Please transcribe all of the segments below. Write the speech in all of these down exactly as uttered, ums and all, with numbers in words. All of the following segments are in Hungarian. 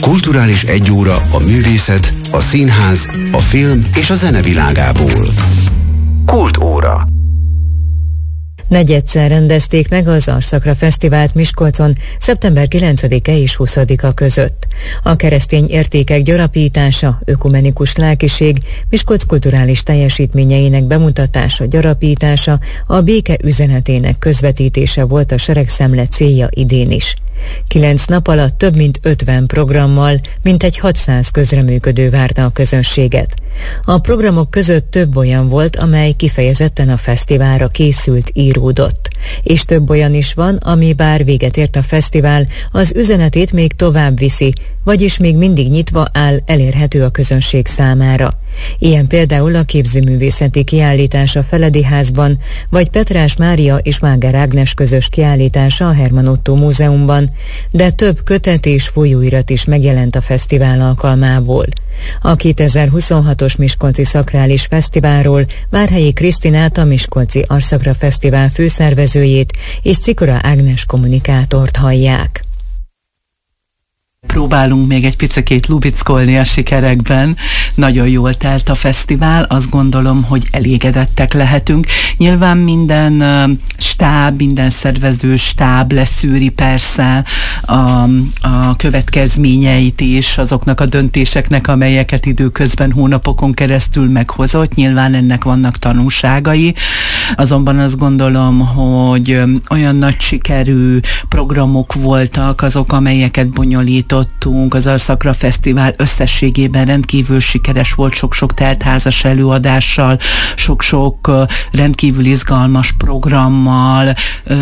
Kulturális egyóra a művészet, a színház, a film és a zene világából. Kultúra. Negyedszer rendezték meg az Arszakra Fesztivált Miskolcon szeptember kilencedike és huszadika között. A keresztény értékek gyarapítása, ökumenikus lelkiség, Miskolc kulturális teljesítményeinek bemutatása, gyarapítása, a béke üzenetének közvetítése volt a seregszemle célja idén is. Kilenc nap alatt több mint ötven programmal, mintegy hatszáz közreműködő várta a közönséget. A programok között több olyan volt, amely kifejezetten a fesztiválra készült, íródott. És több olyan is van, ami bár véget ért a fesztivál, az üzenetét még tovább viszi, vagyis még mindig nyitva áll, elérhető a közönség számára. Ilyen például a képzőművészeti kiállítás a Feledi Házban, vagy Petrás Mária és Máger Ágnes közös kiállítása a Herman Ottó Múzeumban, de több kötet és folyóirat is megjelent a fesztivál alkalmából. A kétezer-huszonhatos Miskolci Szakrális Fesztiválról Várhelyi Krisztinát, a Miskolci Arszakra Fesztivál főszervezőjét és Cikora Ágnes kommunikátort hallják. Próbálunk még egy picikét lubickolni a sikerekben. Nagyon jól telt a fesztivál, azt gondolom, hogy elégedettek lehetünk. Nyilván minden uh, stáb, minden szervező stáb leszűri persze a, a következményeit is azoknak a döntéseknek, amelyeket időközben hónapokon keresztül meghozott. Nyilván ennek vannak tanulságai. Azonban azt gondolom, hogy olyan nagy sikerű programok voltak azok, amelyeket bonyolítottunk. Az Arszakra Fesztivál összességében rendkívül sikeres volt, sok-sok teltházas előadással, sok-sok rendkívül izgalmas programmal.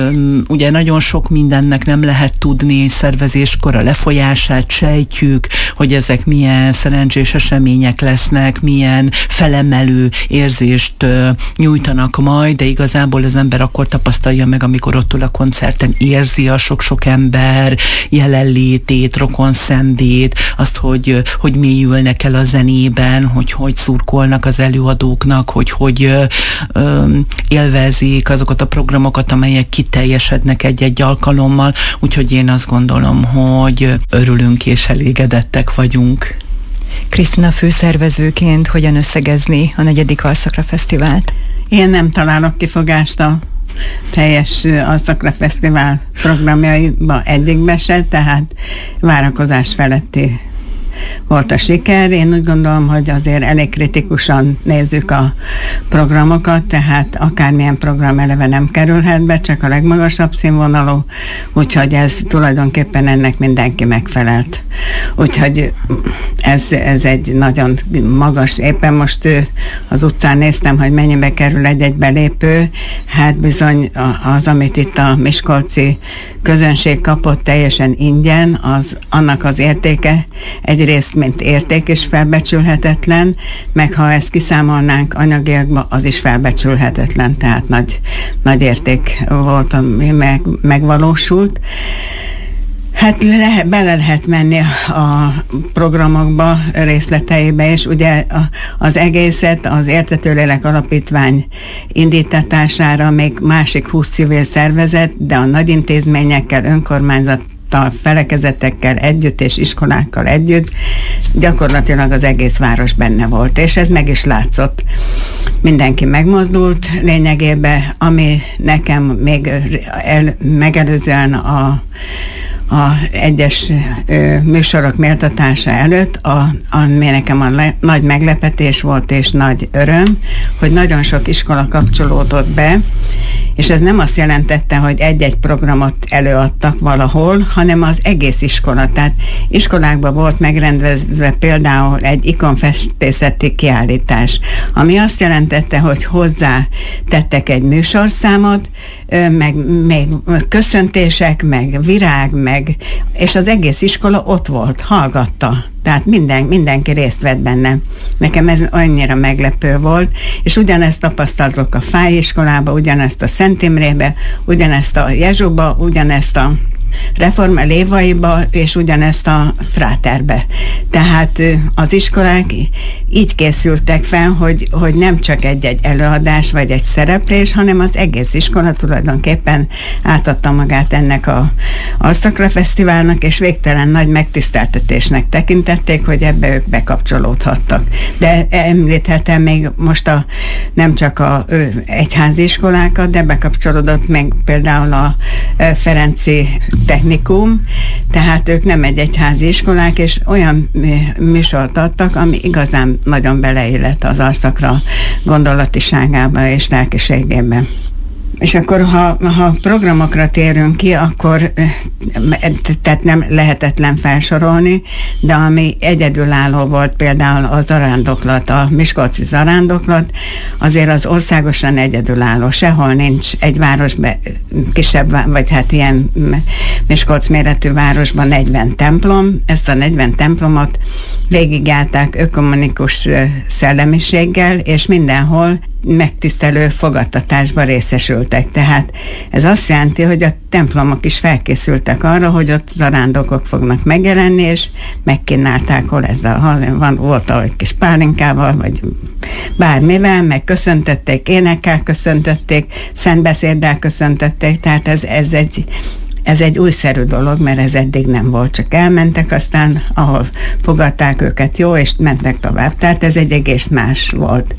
Ugye nagyon sok mindennek nem lehet tudni szervezéskor a lefolyását, sejtjük, hogy ezek milyen szerencsés események lesznek, milyen felemelő érzést nyújtanak majd, de igazából az ember akkor tapasztalja meg, amikor ott ül a koncerten, érzi a sok-sok ember jelenlétét, rokon szendét, azt, hogy, hogy mélyülnek el a zenében, hogy hogy szurkolnak az előadóknak, hogy hogy ö, ö, élvezik azokat a programokat, amelyek kiteljesednek egy-egy alkalommal, úgyhogy én azt gondolom, hogy örülünk és elégedettek vagyunk. Krisztina, főszervezőként hogyan összegezni a negyedik Arszakra Fesztivált? Én nem találok kifogást a teljes Arszakra Fesztivál programjaiba egyikbe se, tehát várakozás feletti volt a siker. Én úgy gondolom, hogy azért elég kritikusan nézzük a programokat, tehát akármilyen program eleve nem kerülhet be, csak a legmagasabb színvonalú, úgyhogy ez tulajdonképpen ennek mindenki megfelelt. Úgyhogy ez, ez egy nagyon magas, éppen most az utcán néztem, hogy mennyibe kerül egy-egy belépő, hát bizony az, amit itt a miskolci közönség kapott teljesen ingyen, az annak az értéke egyrészt, mint érték is felbecsülhetetlen, meg ha ezt kiszámolnánk anyagiakba, az is felbecsülhetetlen, tehát nagy, nagy érték volt, ami meg, megvalósult. Hát le, bele lehet menni a programokba, részleteibe, és ugye az egészet az Értetőlélek Alapítvány indítatására még másik húsz civil szervezet, de a nagy intézményekkel, önkormányzattal, felekezetekkel együtt és iskolákkal együtt gyakorlatilag az egész város benne volt, és ez meg is látszott. Mindenki megmozdult lényegében, ami nekem még el, megelőzően a a egyes ö, műsorok méltatása előtt, a, ami nekem a le, nagy meglepetés volt és nagy öröm, hogy nagyon sok iskola kapcsolódott be, és ez nem azt jelentette, hogy egy-egy programot előadtak valahol, hanem az egész iskola. Tehát iskolákban volt megrendezve például egy ikonfestészeti kiállítás, ami azt jelentette, hogy hozzá tettek egy műsorszámot, meg még köszöntések, meg virág, meg, és az egész iskola ott volt, hallgatta. Tehát minden, mindenki részt vett benne. Nekem ez annyira meglepő volt, és ugyanezt tapasztaltok a Fáj iskolába, ugyanezt a Szent Imrébe, ugyanezt a Jezsuba, ugyanezt a Reforma Lévaiba, és ugyanezt a Fráterbe. Tehát az iskolák így készültek fel, hogy, hogy nem csak egy-egy előadás vagy egy szereplés, hanem az egész iskola tulajdonképpen átadta magát ennek a Alszakra Fesztiválnak, és végtelen nagy megtiszteltetésnek tekintették, hogy ebbe ők bekapcsolódhattak. De említhetem még most a, nem csak a ő, egyházi iskolákat, de bekapcsolódott meg például a Ferenci Technikum, tehát ők nem egy egyházi iskolák, és olyan műsort adtak, ami igazán nagyon beleillett az Alszakra gondolatiságába és lelkiségébe. És akkor, ha, ha programokra térünk ki, akkor tehát nem lehetetlen felsorolni, de ami egyedülálló volt például a zarándoklat, a miskolci zarándoklat, azért az országosan egyedülálló. Sehol nincs egy városban, kisebb, vagy hát ilyen Miskolc méretű városban negyven templom. Ezt a negyven templomot végigjárták ökumenikus szellemiséggel, és mindenhol megtisztelő fogadtatásba részesültek. Tehát ez azt jelenti, hogy a templomok is felkészültek arra, hogy ott zarándokok fognak megjelenni, és megkínálták, hol ezzel van, volt egy kis pálinkával, vagy bármivel, meg köszöntötték, énekkel köszöntötték, szentbeszéddel köszöntötték, tehát ez, ez egy Ez egy újszerű dolog, mert ez eddig nem volt, csak elmentek, aztán ahol fogadták őket jó, és mentek tovább. Tehát ez egy egész más volt.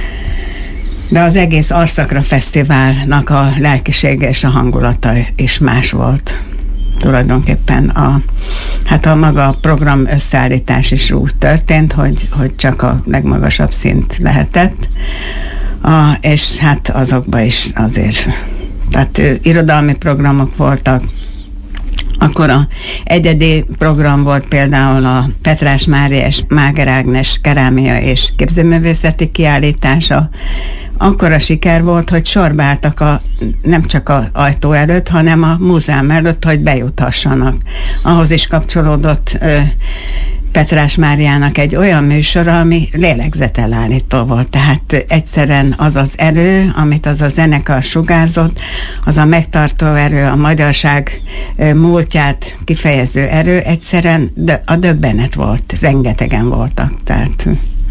De az egész Alszakra Fesztiválnak a lelkisége és a hangulata is más volt. Tulajdonképpen a, hát a maga program összeállítás is úgy történt, hogy, hogy csak a legmagasabb szint lehetett, a, és hát azokban is azért, tehát irodalmi programok voltak. Akkor a egyedi program volt például a Petrás Mária és Máger Ágnes kerámia és képzőművészeti kiállítása. Akkora siker volt, hogy sorba álltak a, nem csak az ajtó előtt, hanem a múzeum előtt, hogy bejuthassanak. Ahhoz is kapcsolódott ö, Petrás Máriának egy olyan műsora, ami lélegzetelállító volt. Tehát egyszerűen az az erő, amit az a zenekar sugárzott, az a megtartó erő, a magyarság múltját kifejező erő, egyszerűen a döbbenet volt. Rengetegen voltak. Tehát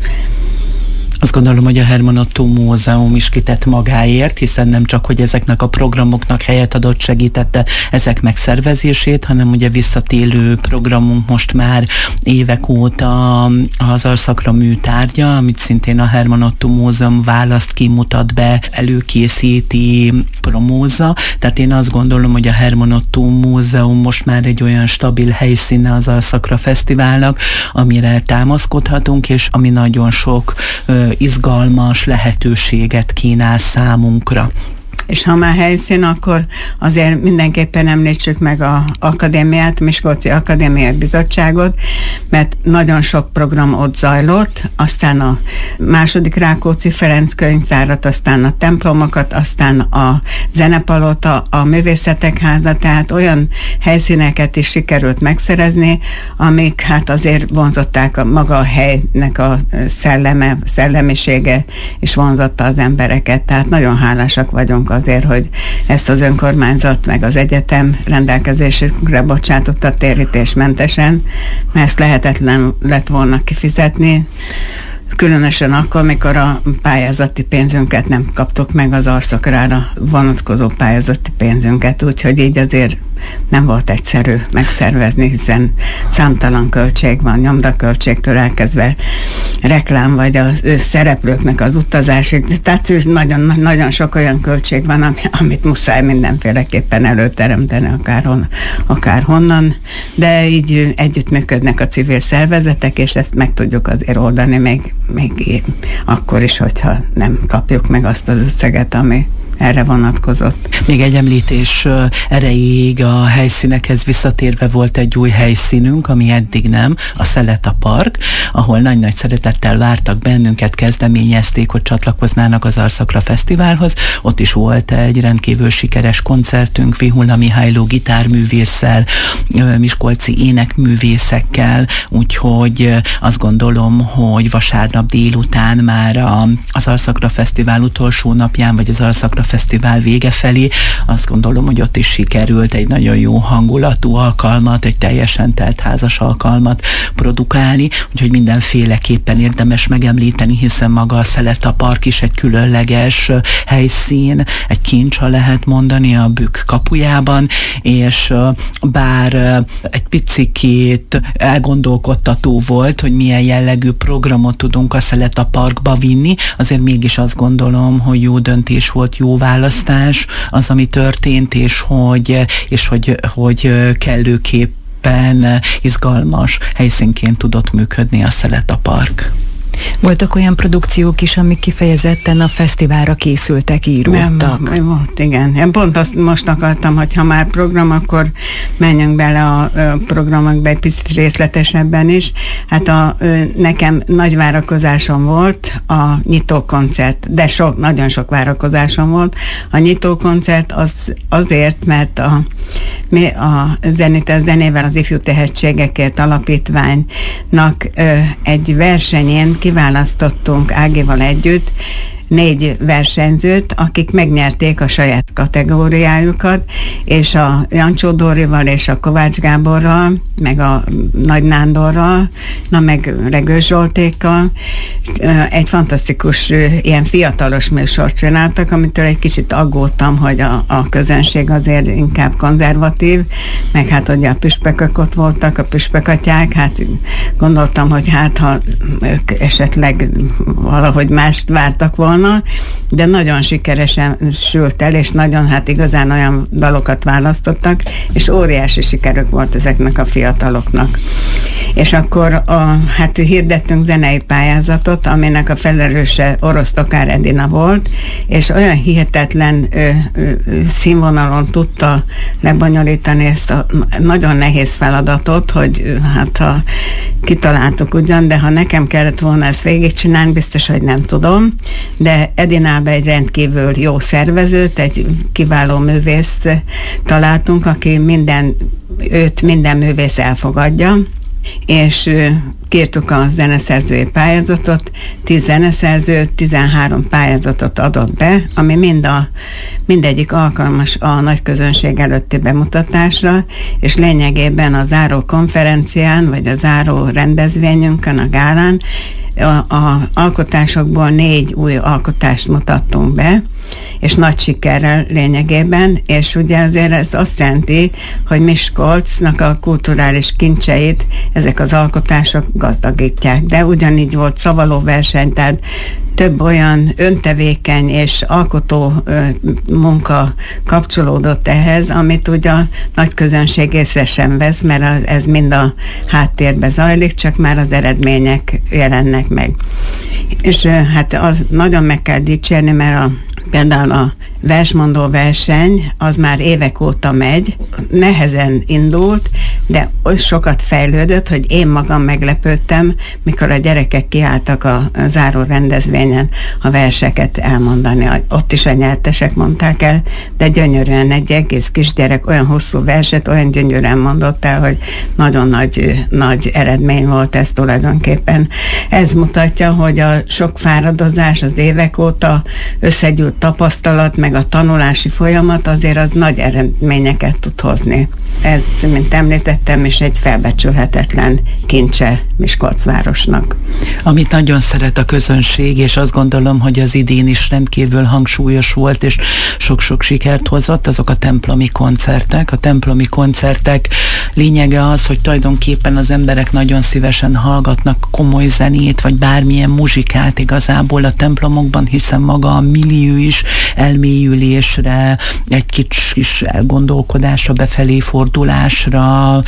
Azt gondolom, hogy a Herman Ottó Múzeum is kitett magáért, hiszen nem csak, hogy ezeknek a programoknak helyet adott, segítette ezek megszervezését, hanem ugye visszatélő programunk most már évek óta az Alszakra műtárgya, amit szintén a Herman Ottó Múzeum választ ki, mutat be, előkészíti, promózza. Tehát én azt gondolom, hogy a Herman Ottó Múzeum most már egy olyan stabil helyszíne az Alszakra Fesztiválnak, amire támaszkodhatunk, és ami nagyon sok ö, izgalmas lehetőséget kínál számunkra. És ha már helyszín, akkor azért mindenképpen említsük meg az akadémiát, Miskolci Akadémiai Bizottságot, mert nagyon sok program ott zajlott, aztán a második Rákóczi Ferenc könyvtárat, aztán a templomokat, aztán a zenepalota, a művészetek háza, tehát olyan helyszíneket is sikerült megszerezni, amik hát azért vonzották a maga a helynek a szelleme, szellemisége, és vonzotta az embereket, tehát nagyon hálásak vagyunk azért, hogy ezt az önkormányzat meg az egyetem rendelkezésükre bocsátotta térítésmentesen, mert ezt lehetetlen lett volna kifizetni, különösen akkor, amikor a pályázati pénzünket nem kaptuk meg, az Alszakrára vonatkozó pályázati pénzünket, úgyhogy így azért nem volt egyszerű megszervezni, hiszen számtalan költség van, nyomdaköltségtől elkezdve reklám, vagy a szereplőknek az utazásig, tehát nagyon, nagyon sok olyan költség van, amit muszáj mindenféleképpen előteremteni akárhon, akárhonnan, de így együttműködnek a civil szervezetek, és ezt meg tudjuk azért oldani még, még akkor is, hogyha nem kapjuk meg azt az összeget, ami erre vonatkozott. Még egy említés erejéig a helyszínekhez visszatérve volt egy új helyszínünk, ami eddig nem, a Szeleta Park, ahol nagy-nagy szeretettel vártak bennünket, kezdeményezték, hogy csatlakoznának az Alszakra Fesztiválhoz. Ott is volt egy rendkívül sikeres koncertünk, Vihula Mihályló gitárművésszel, miskolci énekművészekkel, úgyhogy azt gondolom, hogy vasárnap délután már az Alszakra Fesztivál utolsó napján, vagy az Alszakra Fesztivál vége felé. Azt gondolom, hogy ott is sikerült egy nagyon jó hangulatú alkalmat, egy teljesen teltházas alkalmat produkálni, úgyhogy mindenféleképpen érdemes megemlíteni, hiszen maga a Szeleta Park is egy különleges helyszín, egy kincs, ha lehet mondani, a Bükk kapujában, és bár egy picikét elgondolkodtató volt, hogy milyen jellegű programot tudunk a Szeleta Parkba vinni, azért mégis azt gondolom, hogy jó döntés volt, jó választás az, ami történt, és hogy, és hogy, hogy kellőképpen izgalmas helyszínként tudott működni a Szeleta Park. Voltak olyan produkciók is, amik kifejezetten a fesztiválra készültek, íródtak? Nem, volt, igen. Én pont azt most akartam, hogy ha már program, akkor menjünk bele a programokba egy picit részletesebben is. Hát a, nekem nagy várakozásom volt a nyitókoncert, de sok, nagyon sok várakozásom volt. A nyitókoncert az azért, mert a, mi a zenét, a zenével az Ifjú Tehetségekért Alapítványnak egy versenyén kiválasztottunk Ágival együtt négy versenyzőt, akik megnyerték a saját kategóriájukat, és a Jancsó Dórival és a Kovács Gáborral, meg a Nagy Nándorral, na meg Regős Zsoltékkal egy fantasztikus, ilyen fiatalos műsort csináltak, amitől egy kicsit aggódtam, hogy a, a közönség azért inkább konzervatív, meg hát ugye a püspökök ott voltak, a püspökatyák, hát gondoltam, hogy hát ha ők esetleg valahogy mást vártak volna, de nagyon sikeresen sült el, és nagyon, hát igazán olyan dalokat választottak, és óriási sikerük volt ezeknek a fiataloknak. És akkor a, hát hirdettünk zenei pályázatot, aminek a felelőse Orosz Tokár Edina volt, és olyan hihetetlen ö, ö, színvonalon tudta lebonyolítani ezt a nagyon nehéz feladatot, hogy hát ha kitaláltuk ugyan, de ha nekem kellett volna ezt végigcsinálni, biztos, hogy nem tudom, de Edinába egy rendkívül jó szervezőt, egy kiváló művészt találtunk, aki minden, őt minden művész elfogadja, és kértük a zeneszerzői pályázatot, tíz zeneszerző, tizenhárom pályázatot adott be, ami mind a, mindegyik alkalmas a nagy közönség előtti bemutatásra, és lényegében a záró konferencián, vagy a záró rendezvényünkön, a gálán, a, a alkotásokból négy új alkotást mutattunk be, és nagy sikerrel lényegében, és ugye azért ez azt jelenti, hogy Miskolcnak a kulturális kincseit ezek az alkotások gazdagítják, de ugyanígy volt szavalóverseny, tehát több olyan öntevékeny és alkotó ö, munka kapcsolódott ehhez, amit ugye a nagy közönség észre sem vesz, mert ez mind a háttérbe zajlik, csak már az eredmények jelennek meg. És ö, hát az nagyon meg kell dicsérni, mert a például a versmondó verseny, az már évek óta megy, nehezen indult, de oly sokat fejlődött, hogy én magam meglepődtem, mikor a gyerekek kiálltak a záró rendezvényen a verseket elmondani. Ott is a nyertesek mondták el, de gyönyörűen egy egész kisgyerek olyan hosszú verset, olyan gyönyörűen mondott el, hogy nagyon nagy, nagy eredmény volt ez tulajdonképpen. Ez mutatja, hogy a sok fáradozás az évek óta összegyűlt tapasztalat, meg a tanulási folyamat azért az nagy eredményeket tud hozni. Ez, mint említettem, is egy felbecsülhetetlen kincse Miskolcvárosnak. Amit nagyon szeret a közönség, és azt gondolom, hogy az idén is rendkívül hangsúlyos volt, és sok-sok sikert hozott, azok a templomi koncertek. A templomi koncertek lényege az, hogy tulajdonképpen az emberek nagyon szívesen hallgatnak komoly zenét, vagy bármilyen muzsikát igazából a templomokban, hiszen maga a millió is elmélyülésre, egy kis, kis elgondolkodásra, befelé fordulásra,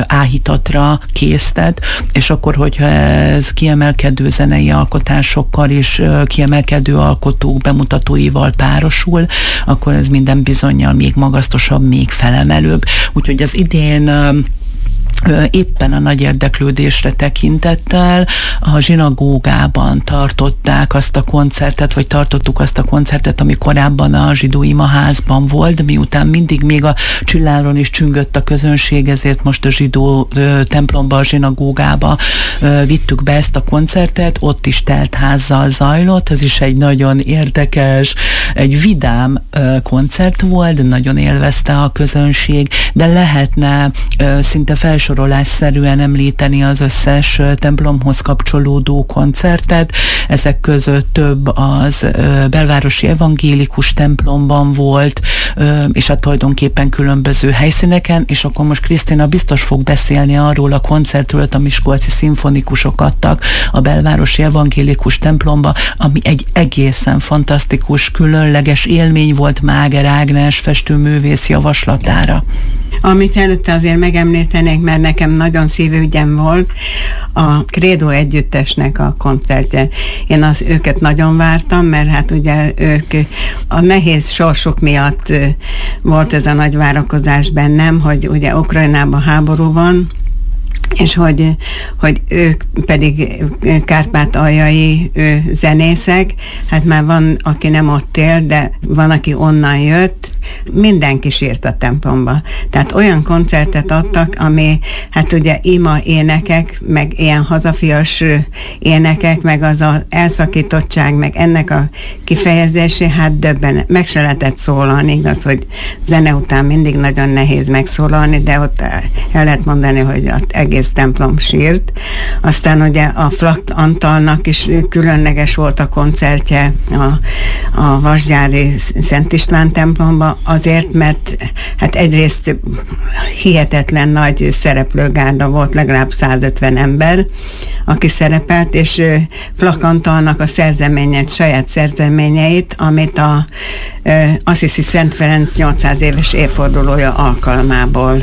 áhítatra késztet, és akkor, hogyha ez kiemelkedő zenei alkotásokkal és kiemelkedő alkotók bemutatóival párosul, akkor ez minden bizonnyal még magasztosabb, még felemelőbb. Úgyhogy az idén éppen a nagy érdeklődésre tekintettel a zsinagógában tartották azt a koncertet, vagy tartottuk azt a koncertet, ami korábban a zsidó imaházban volt, miután mindig még a csilláron is csüngött a közönség, ezért most a zsidó ö, templomba, a zsinagógába ö, vittük be ezt a koncertet, ott is telt házzal zajlott, ez is egy nagyon érdekes, egy vidám ö, koncert volt, nagyon élvezte a közönség, de lehetne ö, szinte felsorolásszerűen említeni az összes templomhoz kapcsolódó koncertet. Ezek között több az ö, belvárosi evangélikus templomban volt, ö, és hát tulajdonképpen különböző helyszíneken, és akkor most Krisztina biztos fog beszélni arról a koncertről, a miskolci szimfonikusok adtak a belvárosi evangélikus templomba, ami egy egészen fantasztikus, különleges élmény volt Máger Ágnes festőművész javaslatára. Amit előtte azért megemlítenék, mert nekem nagyon szívügyem volt, a Credo együttesnek a koncertje. Én az őket nagyon vártam, mert hát ugye ők a nehéz sorsuk miatt volt ez a nagy várakozás bennem, hogy ugye Ukrajnában háború van, és hogy, hogy ők pedig kárpátaljai zenészek, hát már van, aki nem ott él, de van, aki onnan jött, mindenki sírt a templomba. Tehát olyan koncertet adtak, ami, hát ugye ima énekek, meg ilyen hazafias énekek, meg az az elszakítottság, meg ennek a kifejezésé, hát döbben, meg se lehetett szólalni, igaz, hogy zene után mindig nagyon nehéz megszólalni, de ott el lehet mondani, hogy az egész templom sírt. Aztán ugye a Flakt Antalnak is különleges volt a koncertje a, a Vasgyári Szent István templomba, azért, mert hát egyrészt hihetetlen nagy szereplőgárda volt, legalább százötven ember, aki szerepelt, és Flak Antalnak a szerzeményét, saját szerzeményeit, amit a Assisi Szent Ferenc nyolcszáz éves évfordulója alkalmából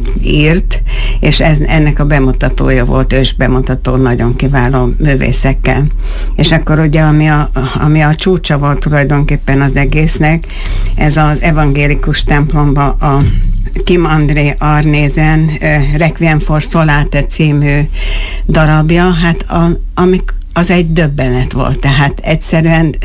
írt, és ez, ennek a bemutatója volt, ős bemutató, nagyon kiváló művészekkel. És akkor ugye, ami a, ami a csúcsa volt tulajdonképpen az egésznek, ez az evangélikus templomba a Kim André Arnézen Requiem for Solate című darabja, hát a, amik az egy döbbenet volt, tehát egyszerűen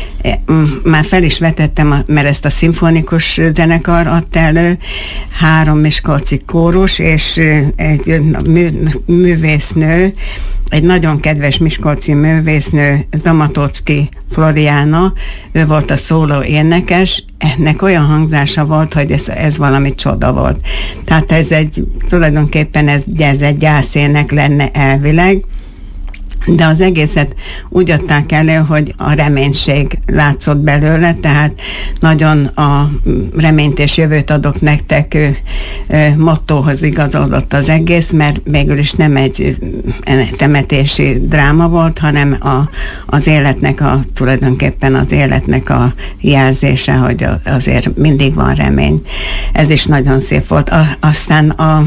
már fel is vetettem, mert ezt a szimfonikus zenekar adta elő, három miskolci kórus, és egy mű, művésznő, egy nagyon kedves miskolci művésznő, Zamatocki Floriana, ő volt a szóló énekes, ennek olyan hangzása volt, hogy ez, ez valami csoda volt. Tehát ez egy, tulajdonképpen ez, ez egy gyászének lenne elvileg, de az egészet úgy adták elő, hogy a reménység látszott belőle, tehát nagyon a reményt és jövőt adok nektek mottóhoz igazodott az egész, mert végül is nem egy temetési dráma volt, hanem a, az életnek a, tulajdonképpen az életnek a jelzése, hogy azért mindig van remény. Ez is nagyon szép volt. A, aztán a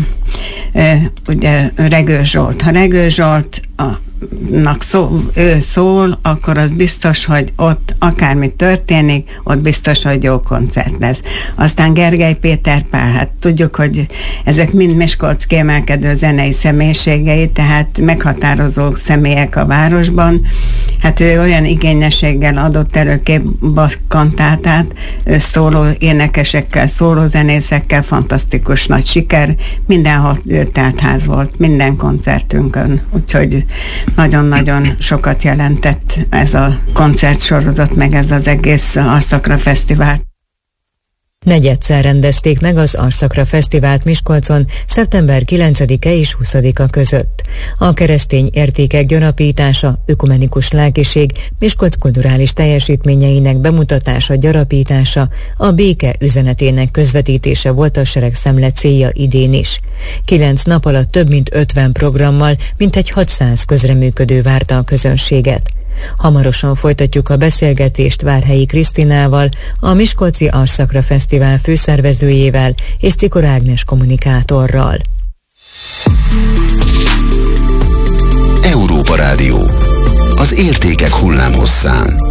ugye Regő Zsolt. Ha Regő Zsolt a nak szó, ő szól, akkor az biztos, hogy ott akármi történik, ott biztos, hogy jó koncert lesz. Aztán Gergely Péter Pál, hát tudjuk, hogy ezek mind Miskolc kiemelkedő zenei személyiségei, tehát meghatározó személyek a városban. Hát ő olyan igényességgel adott elő képkantátát, szóló énekesekkel, szóló zenészekkel, fantasztikus nagy siker, mindenhol telt ház volt, minden koncertünkön, úgyhogy nagyon-nagyon sokat jelentett ez a koncertsorozat, meg ez az egész Arszakra Fesztivál. Negyedszer rendezték meg az Arszakra Fesztivált Miskolcon szeptember kilencedike és huszadika között. A keresztény értékek gyarapítása, ökumenikus lelkiség, Miskolc kulturális teljesítményeinek bemutatása, gyarapítása, a béke üzenetének közvetítése volt a seregszemle célja idén is. Kilenc nap alatt több mint ötven programmal, mintegy hatszáz közreműködő várta a közönséget. Hamarosan folytatjuk a beszélgetést Várhelyi Krisztinával, a Miskolci Arszakra Fesztivál főszervezőjével és Cikor Ágnes kommunikátorral. Európa Rádió. Az értékek hullámhosszán.